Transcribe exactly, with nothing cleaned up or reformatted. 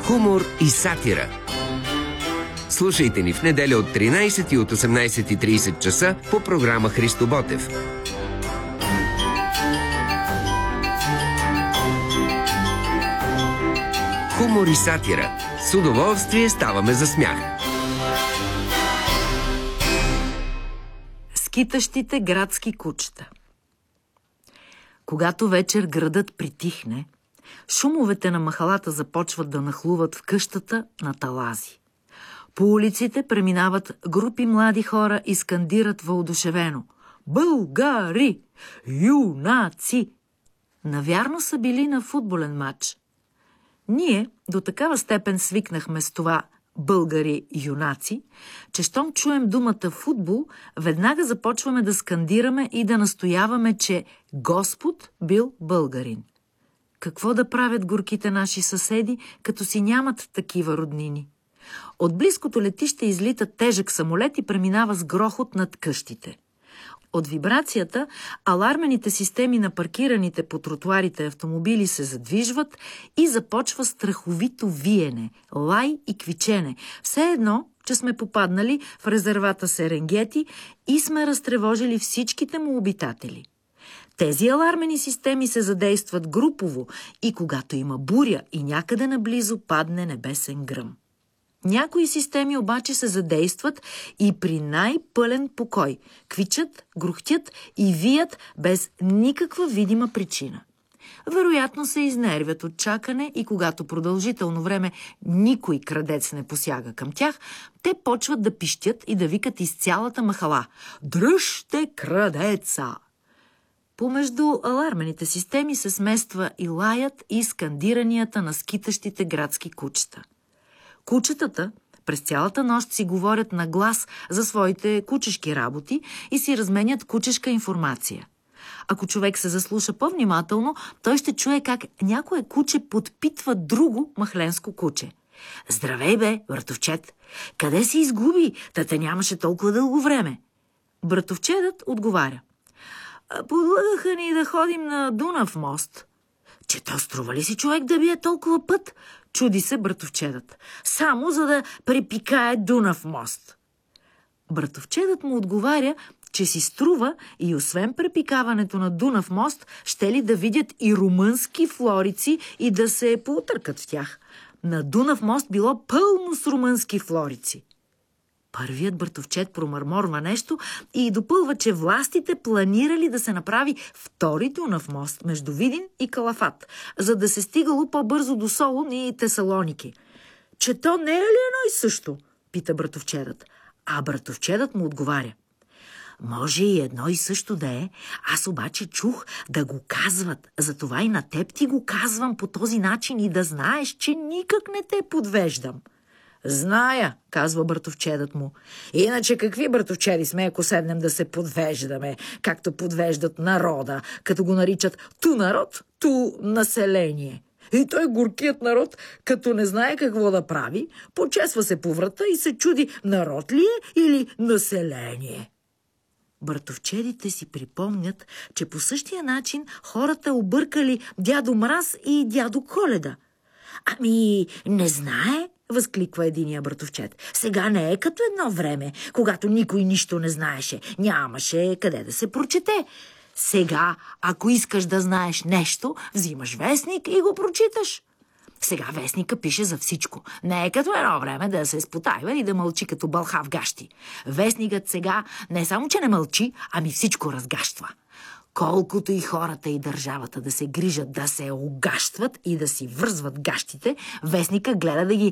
Хумор и сатира. Слушайте ни в неделя от тринайсет и от осемнайсет и трийсет часа по програма Христо Ботев. Хумор и сатира. С удоволствие ставаме за смях. Скитащите градски кучета. Когато вечер градът притихне, шумовете на махалата започват да нахлуват в къщата на Талази. По улиците преминават групи млади хора и скандират въодушевено: „Българи! Юнаци!“ Навярно са били на футболен матч. Ние до такава степен свикнахме с това „българи юнаци“, че щом чуем думата футбол, веднага започваме да скандираме и да настояваме, че Господ бил българин. Какво да правят горките наши съседи, като си нямат такива роднини? От близкото летище излита тежък самолет и преминава с грохот над къщите. От вибрацията алармените системи на паркираните по тротуарите автомобили се задвижват и започва страховито виене, лай и квичене. Все едно, че сме попаднали в резервата Серенгети и сме разтревожили всичките му обитатели. Тези алармени системи се задействат групово и когато има буря и някъде наблизо падне небесен гръм. Някои системи обаче се задействат и при най-пълен покой. Квичат, грухтят и вият без никаква видима причина. Вероятно се изнервят от чакане и когато продължително време никой крадец не посяга към тях, те почват да пищят и да викат из цялата махала: „Дръжте крадеца!“ Помежду алармените системи се смества и лаят и скандиранията на скитащите градски кучета. Кучетата през цялата нощ си говорят на глас за своите кучешки работи и си разменят кучешка информация. Ако човек се заслуша по-внимателно, той ще чуе как някое куче подпитва друго махленско куче: „Здравей бе, братовчет! Къде се изгуби? Та те нямаше толкова дълго време.“ Братовчедът отговаря: „Подлагаха ни да ходим на Дунав мост.“ „Че то струва ли си човек да бие толкова път?“ чуди се братовчедът. „Само за да препикае Дунав мост.“ Братовчедът му отговаря, че си струва и освен препикаването на Дунав мост, ще ли да видят и румънски флорици и да се поутъркат в тях. На Дунав мост било пълно с румънски флорици. Първият братовчед промърморва нещо и допълва, че властите планирали да се направи втори Дунав мост между Видин и Калафат, за да се стигало по-бързо до Солун и Тесалоники. „Че то не е ли едно и също?“ пита братовчедът. А братовчедът му отговаря: „Може и едно и също да е, аз обаче чух да го казват, затова и на теб ти го казвам по този начин и да знаеш, че никак не те подвеждам.“ „Зная“, казва братовчедът му. „Иначе какви братовчеди сме, ако седнем да се подвеждаме, както подвеждат народа, като го наричат ту народ, ту население. И той горкият народ, като не знае какво да прави, почесва се по врата и се чуди народ ли е или население.“ Братовчедите си припомнят, че по същия начин хората объркали дядо Мраз и дядо Коледа. „Ами, не знае“, възкликва единия братовчед. „Сега не е като едно време, когато никой нищо не знаеше, нямаше къде да се прочете. Сега, ако искаш да знаеш нещо, взимаш вестник и го прочиташ. Сега вестника пише за всичко. Не е като едно време да се спотайва и да мълчи като бълха в гащи. Вестникът сега не само, че не мълчи, ами всичко разгащва. Колкото и хората и държавата да се грижат да се огащват и да си връзват гащите, вестника гледа да ги